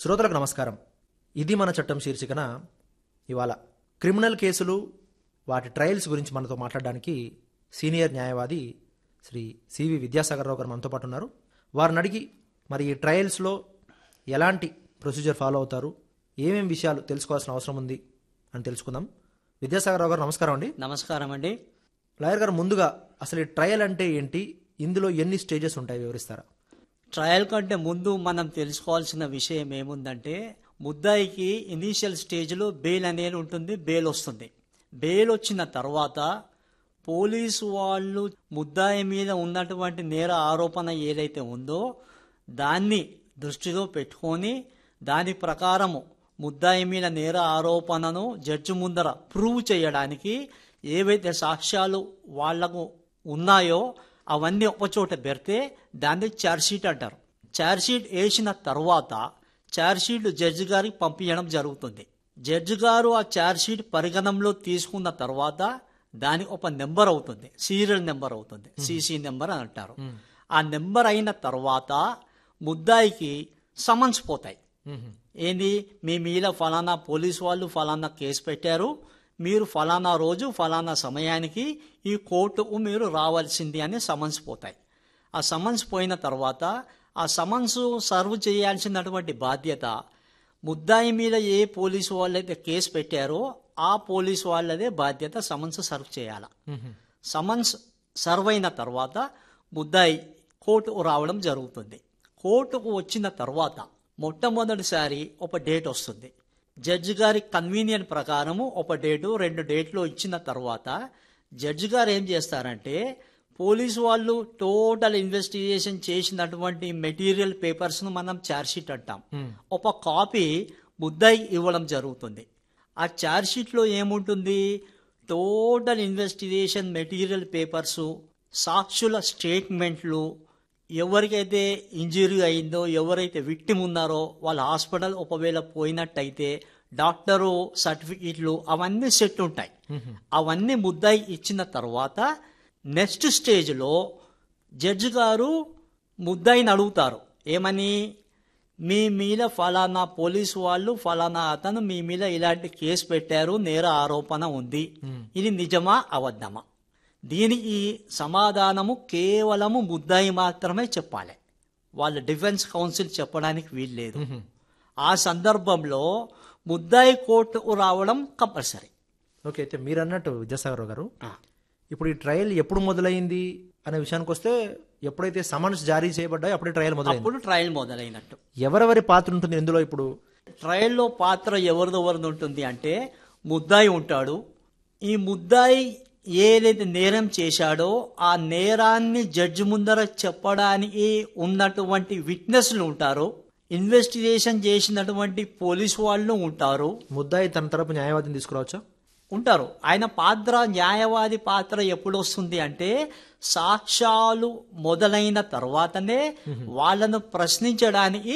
శ్రోతలకు నమస్కారం. ఇది మన చట్టం శీర్షికన ఇవాళ క్రిమినల్ కేసులు వాటి ట్రయల్స్ గురించి మనతో మాట్లాడడానికి సీనియర్ న్యాయవాది శ్రీ సివి విద్యాసాగరరావు గారు మనతో పాటు ఉన్నారు. వారిని అడిగి మరి ఈ ట్రయల్స్లో ఎలాంటి ప్రొసీజర్ ఫాలో అవుతారు, ఏమేం విషయాలు తెలుసుకోవాల్సిన అవసరం ఉంది అని తెలుసుకుందాం. విద్యాసాగరరావు గారు నమస్కారం అండి. నమస్కారం అండి. లాయర్ గారు, ముందుగా అసలు ఈ ట్రయల్ అంటే ఏంటి, ఇందులో ఎన్ని స్టేజెస్ ఉంటాయి వివరిస్తారా? ట్రయల్ కంటే ముందు మనం తెలుసుకోవాల్సిన విషయం ఏముందంటే, ముద్దాయికి ఇనీషియల్ స్టేజ్లో బెయిల్ అనేది ఉంటుంది, బెయిల్ వస్తుంది. బెయిల్ వచ్చిన తర్వాత పోలీసు వాళ్ళు ముద్దాయి మీద ఉన్నటువంటి నేర ఆరోపణ ఏదైతే ఉందో దాన్ని దృష్టిలో పెట్టుకొని దాని ప్రకారము ముద్దాయి మీద నేర ఆరోపణను జడ్జి ముందర ప్రూవ్ చేయడానికి ఏవైతే సాక్ష్యాలు వాళ్లకు ఉన్నాయో అవన్నీ ఒకచోట పెడితే దాన్ని ఛార్జ్షీట్ అంటారు. ఛార్జ్షీట్ వేసిన తర్వాత ఛార్జ్షీట్ జడ్జి గారికి పంపించడం జరుగుతుంది. జడ్జి గారు ఆ ఛార్జ్షీట్ పరిగణంలో తీసుకున్న తర్వాత దాని ఒక నెంబర్ అవుతుంది, సీరియల్ నెంబర్ అవుతుంది, సిసి నెంబర్ అని అంటారు. ఆ నెంబర్ అయిన తర్వాత ముద్దాయికి సమన్స్ పోతాయి. ఏంది, మీ మీద ఫలానా పోలీసు వాళ్ళు ఫలానా కేసు పెట్టారు, మీరు ఫలానా రోజు ఫలానా సమయానికి ఈ కోర్టుకు మీరు రావాల్సింది అని సమన్స్ పోతాయి. ఆ సమన్స్ పోయిన తర్వాత ఆ సమన్స్ సర్వ్ చేయాల్సినటువంటి బాధ్యత ముద్దాయి మీద ఏ పోలీసు వాళ్ళైతే కేసు పెట్టారో ఆ పోలీసు వాళ్ళదే బాధ్యత సమన్స్ సర్వ్ చేయాలి. సమన్స్ సర్వ్ అయిన తర్వాత ముద్దాయి కోర్టుకు రావడం జరుగుతుంది. కోర్టుకు వచ్చిన తర్వాత మొట్టమొదటిసారి ఒక డేట్ వస్తుంది. జడ్జి గారి కన్వీనియంట్ ప్రకారము ఒక డేటు 2 డేట్లు ఇచ్చిన తర్వాత జడ్జి గారు ఏం చేస్తారంటే, పోలీసు వాళ్ళు టోటల్ ఇన్వెస్టిగేషన్ చేసినటువంటి మెటీరియల్ పేపర్స్ను మనం ఛార్జ్షీట్ అంటాం, ఒక కాపీ ముద్దాయికి ఇవ్వడం జరుగుతుంది. ఆ ఛార్జ్షీట్లో ఏముంటుంది, టోటల్ ఇన్వెస్టిగేషన్ మెటీరియల్ పేపర్సు, సాక్షుల స్టేట్మెంట్లు, ఎవరికైతే ఇంజరీ అయిందో ఎవరైతే విక్టిమ్ ఉన్నారో వాళ్ళ హాస్పిటల్ ఒకవేళ పోయినట్టయితే డాక్టరు సర్టిఫికెట్లు అవన్నీ సెట్ ఉంటాయి. అవన్నీ ముద్దాయి ఇచ్చిన తర్వాత నెక్స్ట్ స్టేజ్లో జడ్జి గారు ముద్దాయిని అడుగుతారు, ఏమని, మీ మీద ఫలానా పోలీసు వాళ్ళు ఫలానా అతను మీ మీద ఇలాంటి కేసు పెట్టారు, నేర ఆరోపణ ఉంది, ఇది నిజమా అబద్ధమా? దీనికి సమాధానము కేవలము ముద్దాయి మాత్రమే చెప్పాలి, వాళ్ళ డిఫెన్స్ కౌన్సిల్ చెప్పడానికి వీల్లేదు. ఆ సందర్భంలో ముద్దాయి కోర్టుకు రావడం కంపల్సరీ. ఓకే, అయితే మీరు అన్నట్టు విద్యాసాగరరావు గారు, ఇప్పుడు ఈ ట్రయల్ ఎప్పుడు మొదలైంది అనే విషయానికి వస్తే, ఎప్పుడైతే సమన్స్ జారీ చేయబడ్డాయో అప్పుడే ట్రయల్ మొదలైంది. అప్పుడు ట్రయల్ మొదలైనట్టు. ఎవరెవరి పాత్ర ఉంటుంది ఇందులో? ఇప్పుడు ట్రయల్లో పాత్ర ఎవరిదెవరిది ఉంటుంది అంటే, ముద్దాయి ఉంటాడు. ఈ ముద్దాయి ఏదైతే నేరం చేశాడో ఆ నేరాన్ని జడ్జి ముందర చెప్పడానికి ఉన్నటువంటి విట్నెస్లు ఉంటారు, ఇన్వెస్టిగేషన్ చేసినటువంటి పోలీసు వాళ్ళు ఉంటారు. ముద్దాయి తన తరపు న్యాయవాదిని తీసుకురావచ్చా? ఉంటారు. ఆయన పాత్ర, న్యాయవాది పాత్ర ఎప్పుడు వస్తుంది అంటే, సాక్ష్యాలు మొదలైన తర్వాతనే వాళ్ళను ప్రశ్నించడానికి